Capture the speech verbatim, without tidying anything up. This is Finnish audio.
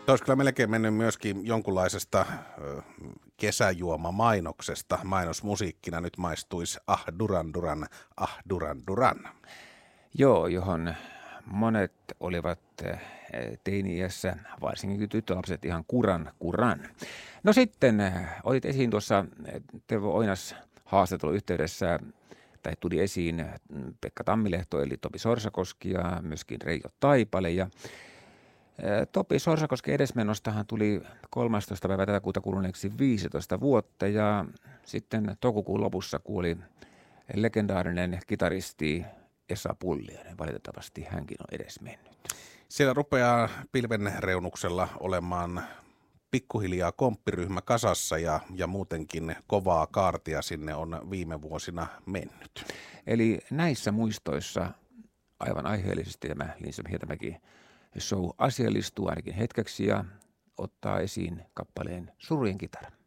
Olisi kyllä melkein mennyt myöskin jonkunlaisesta ö, kesäjuomamainoksesta mainosmusiikkina. Nyt maistuisi ah Duran Duran, ah Duran Duran. Joo, johon monet olivat teini-iässä, varsinkin tyttölapset, ihan kuran kuran. No sitten otit esiin tuossa Teuvo Oinas haastatteluyhteydessä, tai tuli esiin Pekka Tammilehto eli Topi Sorsakoski ja myöskin Reijo Taipale. Ja Topi Sorsakosken edesmennostahan tuli kolmastoista päivä tätä kuuta kuluneeksi viisitoista vuotta ja sitten toukokuun lopussa kuoli legendaarinen kitaristi Esa Pulliainen. Valitettavasti hänkin on edesmennyt. Siellä rupeaa pilven reunuksella olemaan pikkuhiljaa komppiryhmä kasassa ja, ja muutenkin kovaa kaartia sinne on viime vuosina mennyt. Eli näissä muistoissa aivan aiheellisesti tämä Lindström Hietamäki show asiallistuu ainakin hetkeksi ja ottaa esiin kappaleen Surujen kitara.